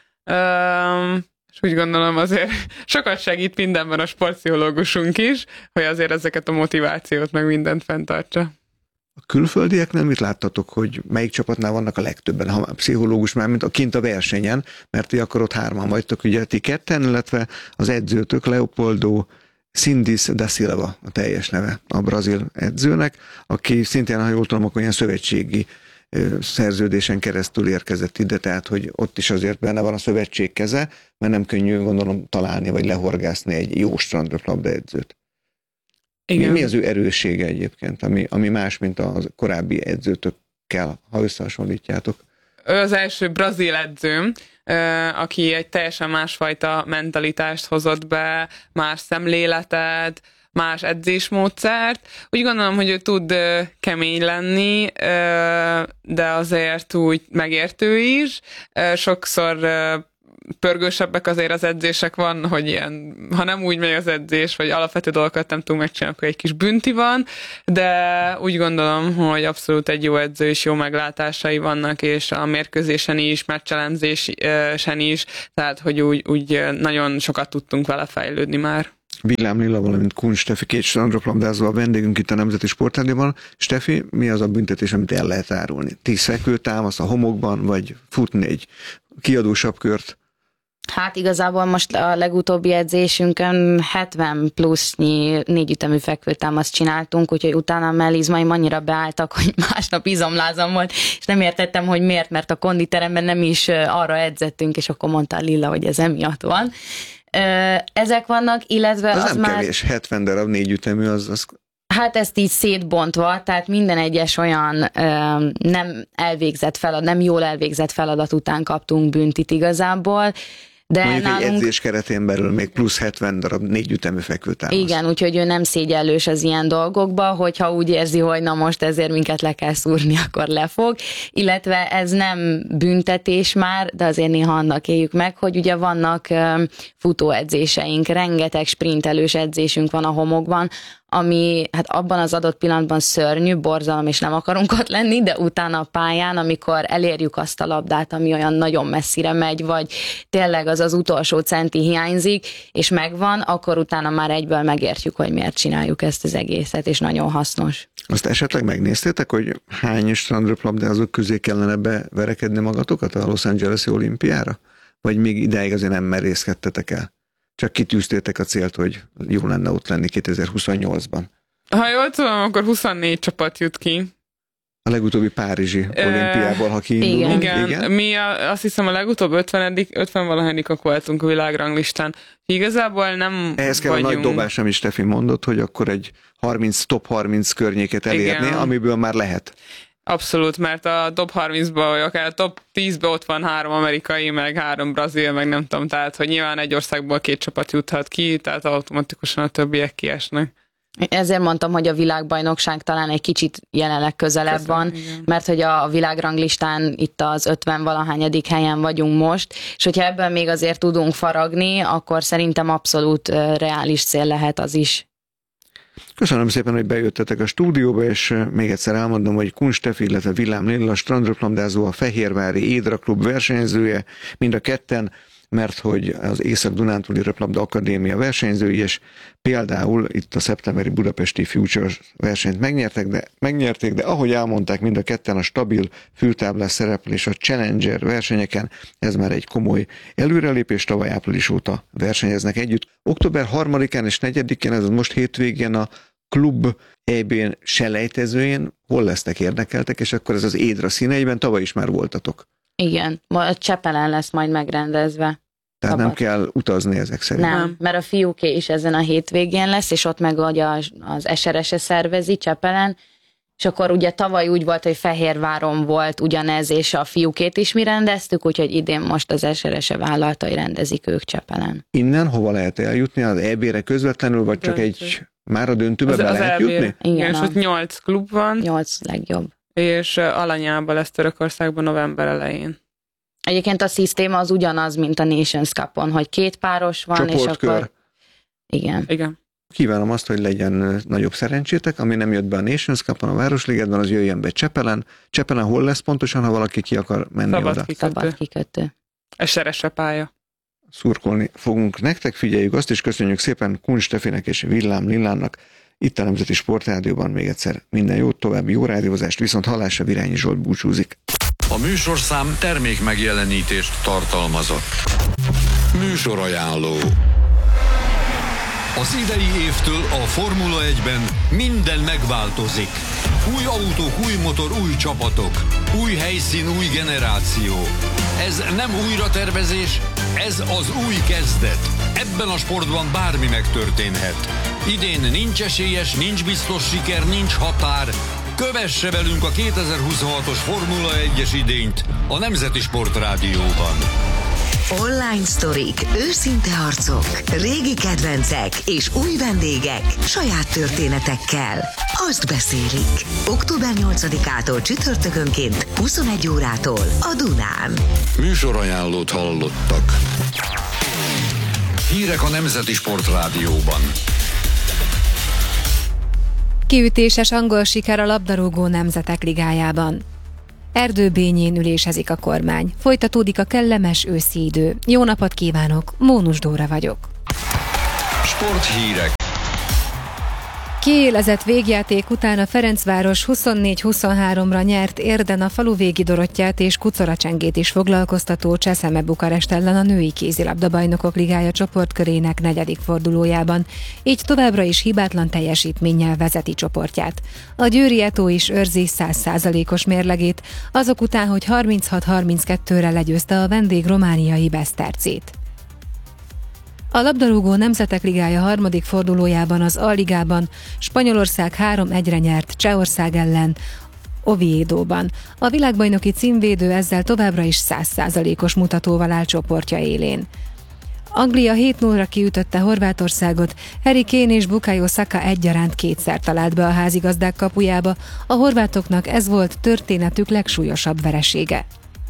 és úgy gondolom azért sokat segít mindenben a sportpszichológusunk is, hogy azért ezeket a motivációt meg mindent fenntartsa. A külföldieknél mit láttatok, hogy melyik csapatnál vannak a legtöbben, ha pszichológus már, mint kint a versenyen, mert ti akkor ott 3-an vagytok, ugye ti 2-en, illetve az edzőtök Leopoldo Sindis da Silva a teljes neve a brazil edzőnek, aki szintén, ha jól tudom, akkor ilyen szövetségi szerződésen keresztül érkezett ide, tehát hogy ott is azért benne van a szövetség keze, mert nem könnyű, gondolom, találni vagy lehorgászni egy jó strandröplabda edzőt. Igen. Mi az ő erőssége egyébként, ami más, mint a korábbi edzőtökkel, ha összehasonlítjátok? Ő az első brazil edzőm, aki egy teljesen másfajta mentalitást hozott be, más szemléletet, más edzésmódszert. Úgy gondolom, hogy ő tud kemény lenni, de azért úgy megértő is. Sokszor pörgősebbek azért az edzések van, hogy ilyen, ha nem úgy megy az edzés, vagy alapvető dolgokat nem tudunk megcsinálni, akkor egy kis bünti van, de úgy gondolom, hogy abszolút egy jó edző és jó meglátásai vannak, és a mérkőzésen is, meccselemzésen is, tehát hogy úgy nagyon sokat tudtunk vele fejlődni már. Villám Lilla, valamint Kun Steffi, 2 strandröplabdázó a vendégünk itt a Nemzeti Sportrádióban. Steffi, mi az a büntetés, amit el lehet árulni? 10 fekvőtámasz a homokban, vagy futni egy kiadósabb kört? Hát igazából most a legutóbbi edzésünkön 70 plusznyi 4 ütemű fekvőtámaszt csináltunk, úgyhogy utána a mellizmaim annyira beálltak, hogy másnap izomlázam volt, és nem értettem, hogy miért, mert a konditeremben nem is arra edzettünk, és akkor mondta Lilla, hogy ez emiatt van. Ezek vannak, illetve az az nem már... kevés, 70 darab 4 ütemű, az... Hát ezt így szétbontva, tehát minden egyes olyan nem elvégzett feladat, nem jól elvégzett feladat után kaptunk büntit igazából, de mondjuk nálunk... egy edzés keretén belül még plusz 70 darab 4 ütemű fekvőtámasz. Igen, úgyhogy ő nem szégyellős az ilyen dolgokba, hogyha úgy érzi, hogy na most ezért minket le kell szúrni, akkor lefog. Illetve ez nem büntetés már, de azért néha annak éljük meg, hogy ugye vannak futóedzéseink, rengeteg sprintelős edzésünk van a homokban, ami hát abban az adott pillanatban szörnyű, borzalom, és nem akarunk ott lenni, de utána a pályán, amikor elérjük azt a labdát, ami olyan nagyon messzire megy, vagy tényleg az utolsó centi hiányzik, és megvan, akkor utána már egyből megértjük, hogy miért csináljuk ezt az egészet, és nagyon hasznos. Azt esetleg megnéztétek, hogy hány strandröplabdázók közé kellene beverekedni magatokat a Los Angeles-i olimpiára? Vagy még ideig azért nem merészkedtetek el? Csak kitűztétek a célt, hogy jó lenne ott lenni 2028-ban. Ha jól tudom, akkor 24 csapat jut ki. A legutóbbi párizsi olimpiából, ha kiindulunk. Igen. Mi azt hiszem a legutóbb 50 valahányikak voltunk a világranglistán. Igazából nem ehhez kell vagyunk. A nagy dobás, amit Steffi mondott, hogy akkor egy top 30 környéket elérni, igen, amiből már lehet. Abszolút, mert a top 30-ban, vagy akár a top 10-ben ott van 3 amerikai, meg 3 brazil, meg nem tudom, tehát hogy nyilván egy országból 2 csapat juthat ki, tehát automatikusan a többiek kiesnek. Ezért mondtam, hogy a világbajnokság talán egy kicsit jelenleg közelebb van, igen. Mert hogy a világranglistán itt az 50-valahányadik helyen vagyunk most, és hogyha ebben még azért tudunk faragni, akkor szerintem abszolút reális cél lehet az is. Köszönöm szépen, hogy bejöttetek a stúdióba, és még egyszer elmondom, hogy Kun Steffi, illetve Villám Lilla, strandröplabdázó, a Fehérvári Édra Klub versenyzője, mind a ketten mert hogy az Észak-Dunántúli Röplabda Akadémia versenyzői, és például itt a szeptemberi budapesti Futures versenyt megnyerték, de ahogy elmondták mind a ketten, a stabil fültáblás szereplés a Challenger versenyeken, ez már egy komoly előrelépés, tavaly április óta versenyeznek együtt. Október 3-án és 4-én, ez most hétvégén a klub EB-n selejtezőjén hol lesznek érdekeltek, és akkor ez az Édra színeiben, tavaly is már voltatok. Igen, a Csepelen lesz majd megrendezve. Tehát nem kell utazni ezek szerint. Nem, mert a fiúké is ezen a hétvégén lesz, és ott meg az SRS-e szervezi Csepelen, és akkor ugye tavaly úgy volt, hogy Fehérváron volt ugyanez, és a fiúkét is mi rendeztük, úgyhogy idén most az SRS-e vállalta, hogy rendezik ők Csepelen. Innen hova lehet eljutni? Az EB-re közvetlenül, vagy csak már a döntőbe be lehet jutni? Igen, és ott 8 klub van. 8 legjobb. És Alanyában lesz Törökországban november elején. Egyébként a szisztéma az ugyanaz, mint a Nations Cup-on, hogy 2 páros van, csoportkör. És akkor... Igen. Kívánom azt, hogy legyen nagyobb szerencsétek, ami nem jött be a Nations Cup-on, a Városligetben, az jöjjön be Csepelen. Csepelen hol lesz pontosan, ha valaki ki akar menni oda? Szabad kikötő. SRS-e pálya. Szurkolni fogunk nektek, figyeljük azt, és köszönjük szépen Kun Stefinek és Villám Lillának itt a Nemzeti Sportrádióban. Még egyszer minden jót, további jó rádiózást, viszont hallásra Virányi Zsolt búcsúzik. A műsorszám termék megjelenítést tartalmazott. Műsorajánló. Az idei évtől a Formula 1-ben minden megváltozik. Új autók, új motor, új csapatok. Új helyszín, új generáció. Ez nem újratervezés, ez az új kezdet. Ebben a sportban bármi megtörténhet. Idén nincs esélyes, nincs biztos siker, nincs határ. Kövesse velünk a 2026-os Formula 1-es idényt a Nemzeti Sportrádióban. Online sztorik, őszinte harcok, régi kedvencek és új vendégek saját történetekkel. Azt beszélik. Október 8-ától csütörtökönként 21 órától a Dunán. Műsorajánlót hallottak. Hírek a Nemzeti Sportrádióban. Kiütéses angol siker a labdarúgó nemzetek ligájában. Erdőbényén ülésezik a kormány. Folytatódik a kellemes őszi idő. Jó napot kívánok, Mónus Dóra vagyok. Sporthírek. Kiélezett végjáték után a Ferencváros 24-23-ra nyert Érden a faluvégi Dorottyát és Kucoracsengét is foglalkoztató Cseszeme Bukarest ellen a női kézilabda-bajnokok ligája csoportkörének 4. fordulójában, így továbbra is hibátlan teljesítménnyel vezeti csoportját. A Győri Eto is őrzi 100%-os mérlegét, azok után, hogy 36-32-re legyőzte a vendég romániai Besztercét. A labdarúgó nemzetek ligája 3. fordulójában az A-ligában Spanyolország 3-1-re nyert Csehország ellen Oviedóban. A világbajnoki címvédő ezzel továbbra is 100%-os mutatóval áll csoportja élén. Anglia 7-0-ra kiütötte Horvátországot, Harry Kane és Bukayo Saka egyaránt 2-szer talált be a házigazdák kapujába, a horvátoknak ez volt történetük legsúlyosabb veresége.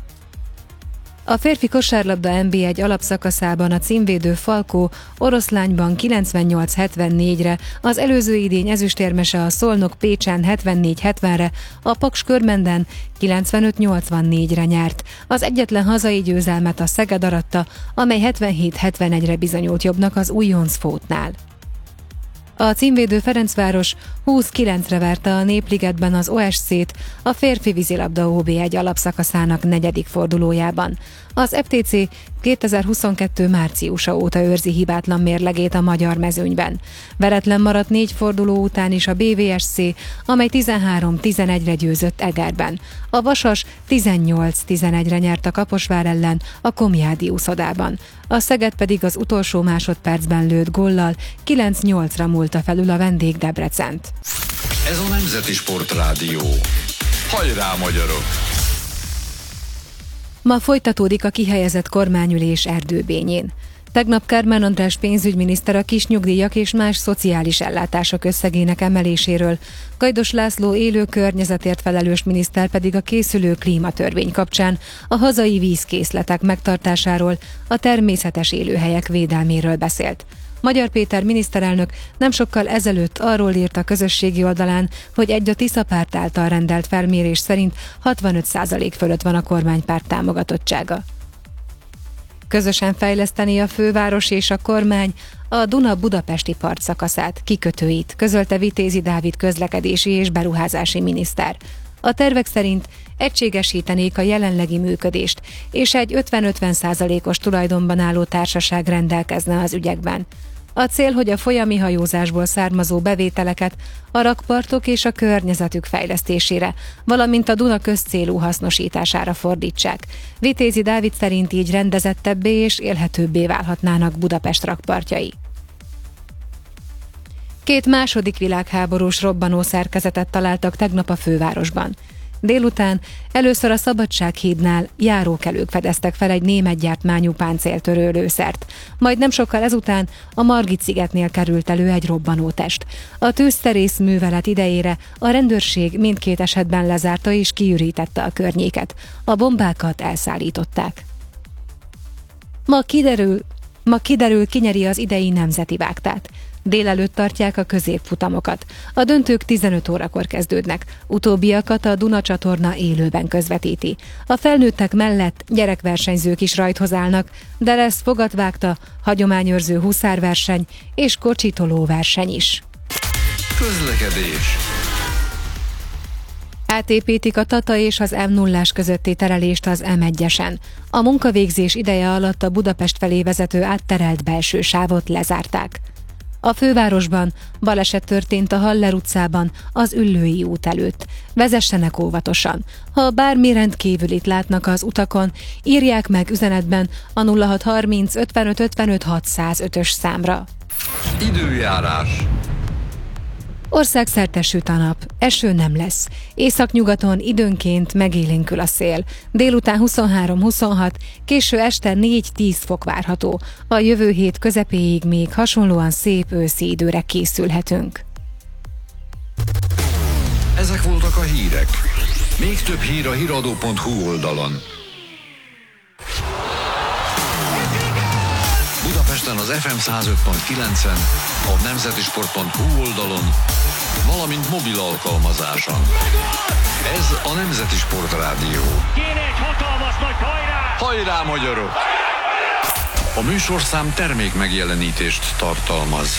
A férfi kosárlabda NB1 alapszakaszában a címvédő Falkó Oroszlányban 98-74-re, az előző idény ezüstérmese a Szolnok Pécsen 74-70-re, a Paks Körmenden 95-84-re nyert. Az egyetlen hazai győzelmet a Szeged aratta, amely 77-71-re bizonyult jobbnak az Újonc-Fótnál. A címvédő Ferencváros 20-9-re verte a Népligetben az OSC-t a férfi vízilabda OB1 alapszakaszának 4. fordulójában. Az FTC 2022. márciusa óta őrzi hibátlan mérlegét a magyar mezőnyben. Veretlen maradt 4 forduló után is a BVSC, amely 13-11-re győzött Egerben. A Vasas 18-11-re nyert a Kaposvár ellen a Komjádi úszodában. A Szeged pedig az utolsó másodpercben lőtt góllal 9-8-ra múlta felül a vendég Debrecent. Ez a Nemzeti Sportrádió. Hajrá, magyarok! Ma folytatódik a kihelyezett kormányülés Erdőbényén. Tegnap Kármán András pénzügyminiszter a kis nyugdíjak és más szociális ellátások összegének emeléséről, Gajdos László élő környezetért felelős miniszter pedig a készülő klímatörvény kapcsán a hazai vízkészletek megtartásáról, a természetes élőhelyek védelméről beszélt. Magyar Péter miniszterelnök nem sokkal ezelőtt arról írt a közösségi oldalán, hogy egy a Tisza párt által rendelt felmérés szerint 65% fölött van a kormánypárt támogatottsága. közösen fejleszteni a főváros és a kormány a Duna-Budapesti part szakaszát, kikötőit, közölte Vitézi Dávid közlekedési és beruházási miniszter. A tervek szerint egységesítenék a jelenlegi működést, és egy 50-50%-os tulajdonban álló társaság rendelkezne az ügyekben. A cél, hogy a folyami hajózásból származó bevételeket a rakpartok és a környezetük fejlesztésére, valamint a Duna közcélú hasznosítására fordítsák. Vitézi Dávid szerint így rendezettebbé és élhetőbbé válhatnának Budapest rakpartjai. 2 második világháborús robbanó szerkezetet találtak tegnap a fővárosban. Délután először a Szabadsághídnál járókelők fedeztek fel egy német gyártmányú páncéltörő lőszert. Majd nem sokkal ezután a Margit-szigetnél került elő egy robbanótest. A tűzterész művelet idejére a rendőrség mindkét esetben lezárta és kiürítette a környéket. A bombákat elszállították. Ma kiderül, ki nyeri az idei nemzeti vágtát. Délelőtt tartják a középfutamokat. A döntők 15 órakor kezdődnek. Utóbbiakat a Duna csatorna élőben közvetíti. A felnőttek mellett gyerekversenyzők is rajthoz állnak, de lesz fogatvágta, hagyományőrző huszárverseny és kocsitoló verseny is. Közlekedés. Átépítik a Tata és az M0-ás közötti terelést az M1-esen. A munkavégzés ideje alatt a Budapest felé vezető átterelt belső sávot lezárták. A fővárosban baleset történt a Haller utcában, az Üllői út előtt. Vezessenek óvatosan. Ha bármi rendkívülit látnak az utakon, írják meg üzenetben a 0630 55 55 605-ös számra. Időjárás. Országszerte süt a nap, eső nem lesz. Északnyugaton időnként megélénkül a szél. Délután 23-26, késő este 4-10 fok várható. A jövő hét közepéig még hasonlóan szép őszi időre készülhetünk. Ezek voltak a hírek. Még több hír a hiradó.hu oldalon. Budapesten az FM 105.9-en, a nemzetisport.hu oldalon, valamint mobil alkalmazáson. Ez a Nemzeti Sport Rádió. Kéne egy hatalmas nagy hajrá! Hajrá, magyarok! A műsorszám termék megjelenítést tartalmaz.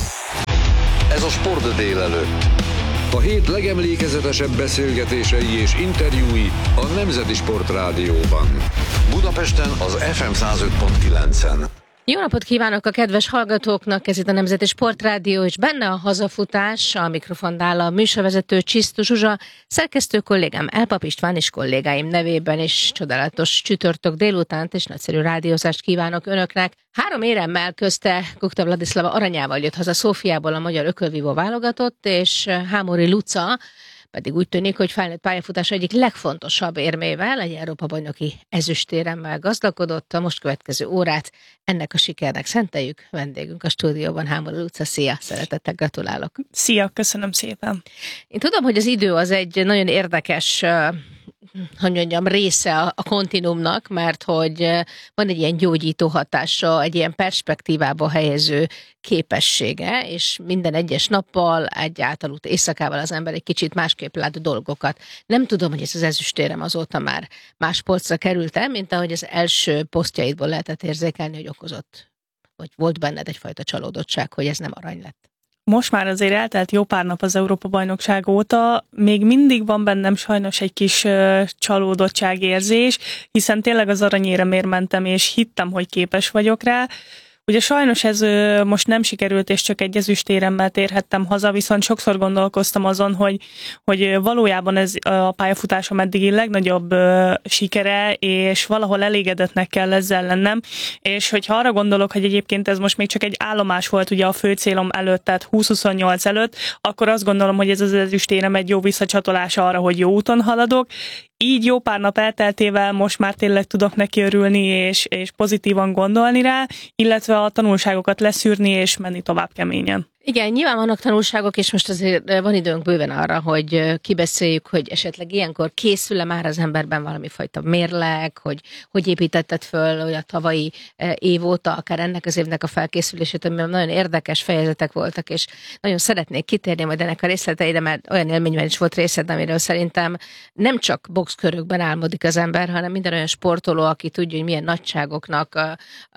Ez a Sport délelőtt. A hét legemlékezetesebb beszélgetései és interjúi a Nemzeti Sport Rádióban. Budapesten az FM 105.9-en. Jó napot kívánok a kedves hallgatóknak, ez itt a Nemzeti Sportrádió, és benne a hazafutás, a mikrofonnál a műsorvezető Csisztus Zsuzsa, szerkesztő kollégám Elpap István és kollégáim nevében is csodálatos csütörtök délutánt és nagyszerű rádiózást kívánok önöknek. 3 éremmel közte Gukta Vladislava aranyával jött haza Szófiából a magyar ökölvívó válogatott, és Hámori Luca pedig úgy tűnik, hogy felnőtt pályafutása egyik legfontosabb érmével, egy Európa-bajnoki ezüstéremmel gazdagodott. A most következő órát ennek a sikernek szenteljük. Vendégünk a stúdióban Hámori Luca. Szia, szeretettel gratulálok. Szia, köszönöm szépen. Én tudom, hogy az idő az egy nagyon érdekes hogy mondjam, része a kontinúmnak, mert hogy van egy ilyen gyógyító hatása, egy ilyen perspektívába helyező képessége, és minden egyes nappal, egy átalut éjszakával az ember egy kicsit másképp lát dolgokat. Nem tudom, hogy ez az ezüstérem azóta már más polcra került-e, mint ahogy az első posztjaidból lehetett érzékelni, hogy okozott, vagy volt benned egyfajta csalódottság, hogy ez nem arany lett. Most már azért eltelt jó pár nap az Európa-bajnokság óta, még mindig van bennem sajnos egy kis csalódottságérzés, hiszen tényleg az aranyéremért mentem, és hittem, hogy képes vagyok rá. Ugye sajnos ez most nem sikerült, és csak egy ezüstéremmel térhettem haza, viszont sokszor gondolkoztam azon, hogy valójában ez a pályafutásom eddigi legnagyobb sikere, és valahol elégedetnek kell ezzel lennem, és hogyha arra gondolok, hogy egyébként ez most még csak egy állomás volt ugye a fő célom előtt, tehát 20-28 előtt, akkor azt gondolom, hogy ez az ezüstérem egy jó visszacsatolása arra, hogy jó úton haladok. Így jó pár nap elteltével most már tényleg tudok neki örülni, és pozitívan gondolni rá, illetve a tanulságokat leszűrni és menni tovább keményen. Igen, nyilván vannak tanulságok, és most azért van időnk bőven arra, hogy kibeszéljük, hogy esetleg ilyenkor készül-e már az emberben valami fajta mérleg, hogy építetted föl hogy a tavalyi év óta, akár ennek az évnek a felkészülését, amiben nagyon érdekes fejezetek voltak, és nagyon szeretnék kitérni majd ennek a részleteire, mert olyan élményben is volt részed, amiről szerintem nem csak boxkörökben álmodik az ember, hanem minden olyan sportoló, aki tudja, hogy milyen nagyságoknak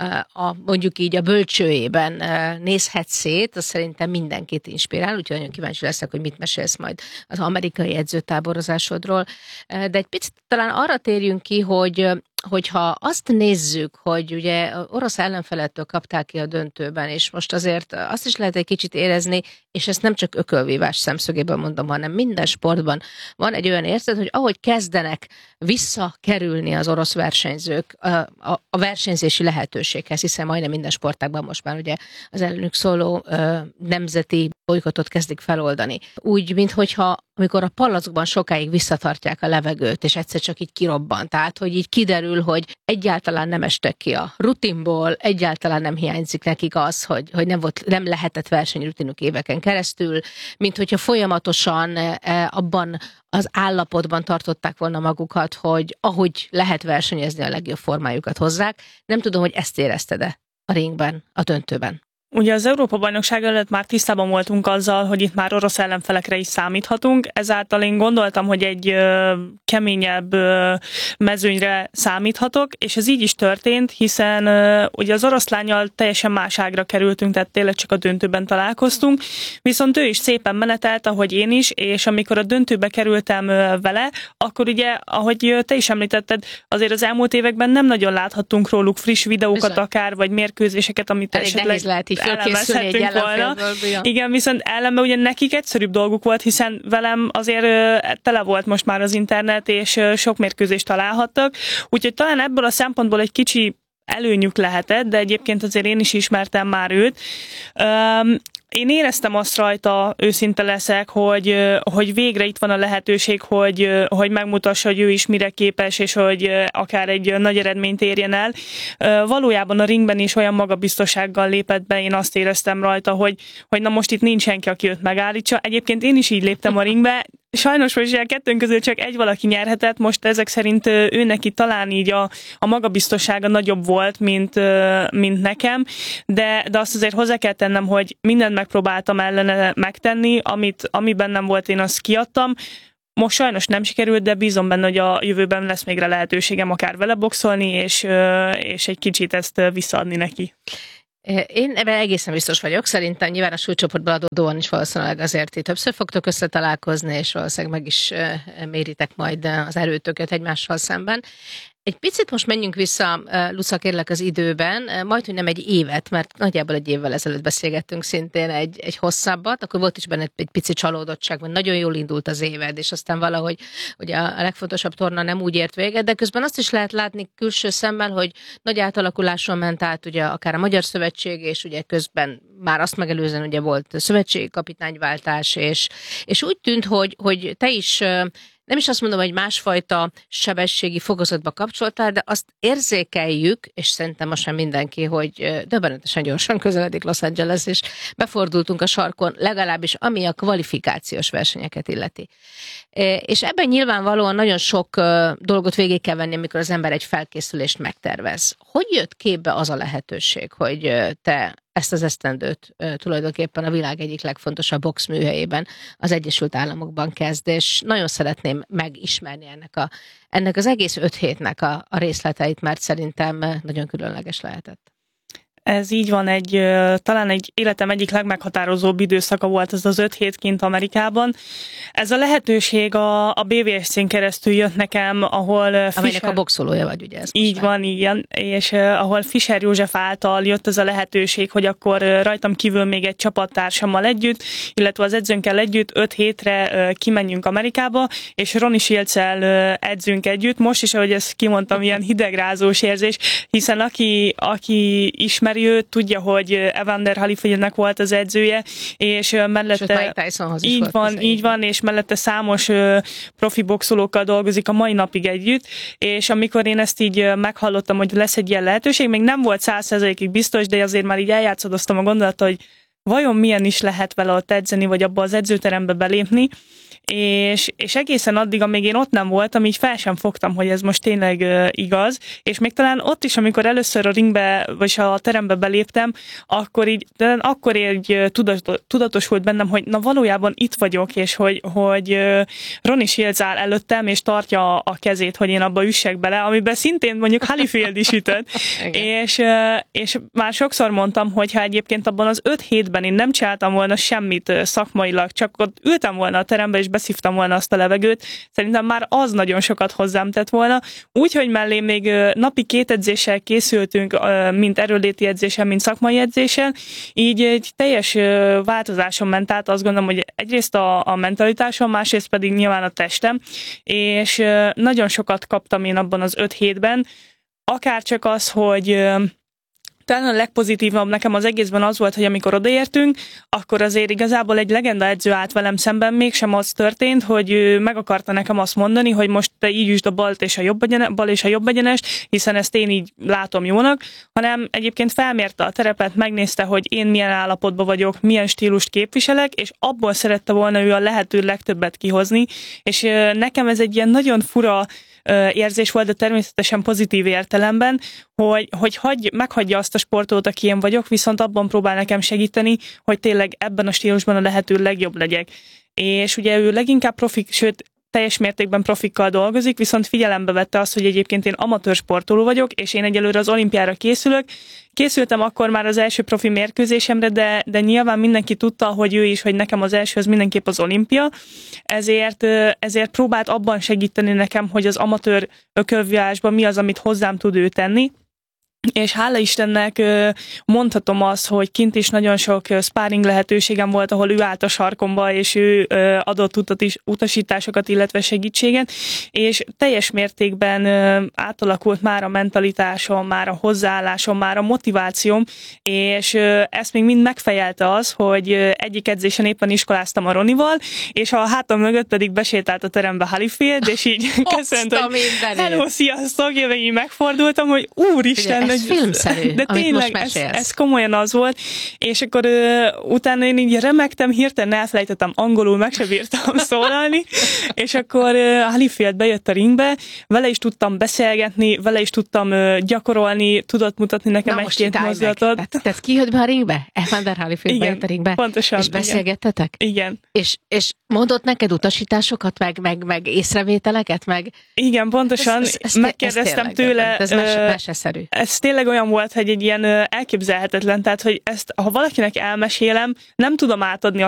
mondjuk így a bölcsőjében nézhet szét, az szerintem mindenkit inspirál, úgyhogy nagyon kíváncsi leszek, hogy mit mesélsz majd az amerikai edzőtáborozásodról. De egy picit talán arra térjünk ki, hogyha azt nézzük, hogy ugye orosz ellenfelettől kapták ki a döntőben, és most azért azt is lehet egy kicsit érezni, és ezt nem csak ökölvívás szemszögéből mondom, hanem minden sportban van egy olyan érzet, hogy ahogy kezdenek visszakerülni az orosz versenyzők a versenyzési lehetőséghez, hiszen majdnem minden sportágban most már ugye az ellenük szóló nemzeti bolykottot kezdik feloldani. Úgy, minthogyha amikor a palackban sokáig visszatartják a levegőt, és egyszer csak így kirobban, tehát hogy így kiderül, hogy egyáltalán nem estek ki a rutinból, egyáltalán nem hiányzik nekik az, hogy nem lehetett versenyrutinuk éveken keresztül, mint hogyha folyamatosan abban az állapotban tartották volna magukat, hogy ahogy lehet versenyezni, a legjobb formájukat hozzák. Nem tudom, hogy ezt érezted-e a ringben, a döntőben. Ugye az Európa-bajnokság előtt már tisztában voltunk azzal, hogy itt már orosz ellenfelekre is számíthatunk, ezáltal én gondoltam, hogy egy keményebb mezőnyre számíthatok, és ez így is történt, hiszen ugye az oroszlánnyal teljesen más ágra kerültünk, tehát tényleg csak a döntőben találkoztunk, viszont ő is szépen menetelt, ahogy én is, és amikor a döntőbe kerültem vele, akkor ugye, ahogy te is említetted, azért az elmúlt években nem nagyon láthattunk róluk friss videókat bizony, akár, vagy mérkőzéseket, amit elég nehéz lehet így elemezhetünk volna. Igen, viszont ellenben ugye nekik egyszerűbb dolguk volt, hiszen velem azért tele volt most már az internet, és sok mérkőzést találhattak, úgyhogy talán ebből a szempontból egy kicsi előnyük lehetett, de egyébként azért én is ismertem már őt. Én éreztem azt rajta, őszinte leszek, hogy végre itt van a lehetőség, hogy megmutassa, hogy ő is mire képes, és hogy akár egy nagy eredményt érjen el. Valójában a ringben is olyan magabiztossággal lépett be, én azt éreztem rajta, hogy na most itt nincs senki, aki őt megállítsa. Egyébként én is így léptem a ringbe. Sajnos most a kettőnk közül csak egy valaki nyerhetett, most ezek szerint ő neki talán így a magabiztossága nagyobb volt, mint nekem, de azt azért hozzá kell tennem, hogy mindent megpróbáltam ellene megtenni, ami bennem volt, én azt kiadtam. Most sajnos nem sikerült, de bízom benne, hogy a jövőben lesz még rá lehetőségem akár vele boxolni, és egy kicsit ezt visszaadni neki. Én ebben egészen biztos vagyok. Szerintem nyilván a súlycsoportban adódóan is valószínűleg azért ti többször fogtok összetalálkozni, és valószínűleg meg is méritek majd az erőtöket egymással szemben. Egy picit most menjünk vissza, Luca, kérlek az időben, majdhogy nem egy évet, mert nagyjából egy évvel ezelőtt beszélgettünk szintén egy hosszabbat, akkor volt is benne egy pici csalódottság, mert nagyon jól indult az éved, és aztán valahogy ugye a legfontosabb torna nem úgy ért véget, de közben azt is lehet látni külső szemmel, hogy nagy átalakuláson ment át ugye akár a Magyar Szövetség, és ugye közben már azt megelőzően ugye volt szövetségi kapitányváltás, és úgy tűnt, hogy te is nem is azt mondom, hogy másfajta sebességi fokozatba kapcsoltál, de azt érzékeljük, és szerintem most már mindenki, hogy döbbenetesen gyorsan közeledik Los Angeles, és befordultunk a sarkon, legalábbis ami a kvalifikációs versenyeket illeti. És ebben nyilvánvalóan nagyon sok dolgot végig kell venni, amikor az ember egy felkészülést megtervez. Hogy jött képbe az a lehetőség, hogy te ezt az esztendőt tulajdonképpen a világ egyik legfontosabb boxműhelyében, az Egyesült Államokban kezd, és nagyon szeretném megismerni ennek az egész 5 hétnek a részleteit, mert szerintem nagyon különleges lehetett. Ez így van, talán egy életem egyik legmeghatározóbb időszaka volt ez az 5 hét kint Amerikában. Ez a lehetőség a BVSC-n keresztül jött nekem, ahol amelynek a boxolója vagy, ugye ez? Így van, igen, és ahol Fischer József által jött ez a lehetőség, hogy akkor rajtam kívül még egy csapattársammal együtt, illetve az edzőnkkel együtt 5 hétre kimenjünk Amerikába, és Ronnie Shields-el edzünk együtt. Most is, ahogy ezt kimondtam, ilyen hidegrázós érzés, hiszen aki ismer őt, tudja, hogy Evander Holyfieldnek volt az edzője, és mellette így van, és mellette számos profi boxolókkal dolgozik a mai napig együtt, és amikor én ezt így meghallottam, hogy lesz egy ilyen lehetőség, még nem volt 100%-ig biztos, de azért már így eljátszadoztam a gondolat, hogy vajon milyen is lehet vele ott edzeni, vagy abba az edzőterembe belépni, és egészen addig, amíg én ott nem voltam, így fel sem fogtam, hogy ez most tényleg igaz, és még talán ott is, amikor először a ringbe, vagy a terembe beléptem, akkor így tudatosult bennem, hogy na valójában itt vagyok, és hogy Ronnie Shields áll előttem, és tartja a kezét, hogy én abba üssek bele, amiben szintén mondjuk Holyfield is ütött, és már sokszor mondtam, hogy ha egyébként abban az 5 hétben én nem csináltam volna semmit szakmailag, csak ott ültem volna a terembe, és beszívtam volna azt a levegőt, szerintem már az nagyon sokat hozzám tett volna. Úgyhogy mellé még napi 2 edzéssel készültünk, mint erőléti edzésen, mint szakmai edzésen, így egy teljes változáson ment át, azt gondolom, hogy egyrészt a mentalitásom, másrészt pedig nyilván a testem, és nagyon sokat kaptam én abban az 5 hétben, akár csak az, hogy talán a legpozitívabb nekem az egészben az volt, hogy amikor odaértünk, akkor azért igazából egy legenda edző állt velem szemben, mégsem az történt, hogy ő meg akarta nekem azt mondani, hogy most te így üsd a bal és a jobb egyenest, hiszen ezt én így látom jónak, hanem egyébként felmérte a terepet, megnézte, hogy én milyen állapotban vagyok, milyen stílust képviselek, és abból szerette volna ő a lehető legtöbbet kihozni, és nekem ez egy ilyen nagyon fura érzés volt, de természetesen pozitív értelemben, hogy meghagyja azt a sportot, aki én vagyok, viszont abban próbál nekem segíteni, hogy tényleg ebben a stílusban a lehető legjobb legyek. És ugye ő leginkább profik, sőt teljes mértékben profikkal dolgozik, viszont figyelembe vette azt, hogy egyébként én amatőr sportoló vagyok, és én egyelőre az olimpiára készülök. Készültem akkor már az első profi mérkőzésemre, de nyilván mindenki tudta, hogy ő is, hogy nekem az első az mindenképp az olimpia, ezért próbált abban segíteni nekem, hogy az amatőr ökölvívásban mi az, amit hozzám tud ő tenni. És hála Istennek mondhatom azt, hogy kint is nagyon sok sparring lehetőségem volt, ahol ő állt a sarkomba, és ő adott utasításokat, illetve segítséget, és teljes mértékben átalakult már a mentalitásom, már a hozzáállásom, már a motivációm, és ezt még mind megfejelte az, hogy egyik edzésen éppen iskoláztam a Ronival, és a hátam mögött pedig besétált a terembe Holyfield, és így köszönt, hogy hello, sziasztok, én így megfordultam, hogy úristen, ez filmszerű, de tényleg ez komolyan az volt, és akkor utána én így remegtem, hirtelen elfelejtettem angolul, meg se bírtam szólalni, és akkor Holyfield bejött a ringbe, vele is tudtam beszélgetni, vele is tudtam gyakorolni, tudott mutatni nekem egy-két mozdulatot. Tehát ki jött be a ringbe? Evander Holyfield bejött a ringbe? Pontosan. És beszélgettetek? Igen. És mondott neked utasításokat, meg észrevételeket? Igen, pontosan. Megkérdeztem tőle. Ez meseszerű. Ez tényleg olyan volt, hogy egy ilyen elképzelhetetlen, tehát hogy ezt, ha valakinek elmesélem, nem tudom átadni